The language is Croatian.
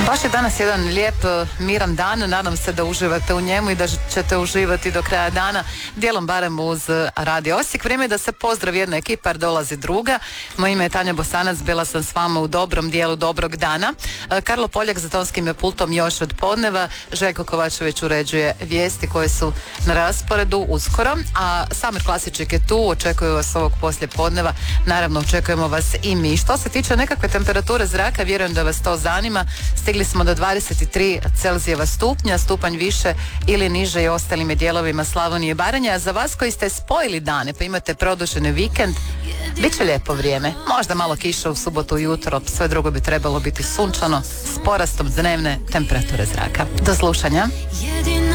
Baš je danas jedan lijep, miran dan. Nadam se da uživate u njemu i da ćete uživati do kraja dana, dijelom barem uz Radio Osijek. Vrijeme je da se pozdravi jedna ekipa, jer dolazi druga. Moje ime je Tanja Bosanac, bila sam s vama u dobrom dijelu dobrog dana. Karlo Poljak za tonskim je pultom još od podneva. Željko Kovačević uređuje vijesti koje su na rasporedu uskoro. A Samir Klasiček je tu, očekuju vas ovog poslije podneva. Naravno, očekujemo vas i mi. Što se tiče nekakve temperature zraka, vjerujem da vas to zanima. Stigli smo do 23 Celzijeva stupnja, stupanj više ili niže i ostalim je dijelovima Slavonije i Baranje. A za vas koji ste spojili dane pa imate produženi vikend, bit će lijepo vrijeme. Možda malo kiša u subotu ujutro, sve drugo bi trebalo biti sunčano s porastom dnevne temperature zraka. Do slušanja.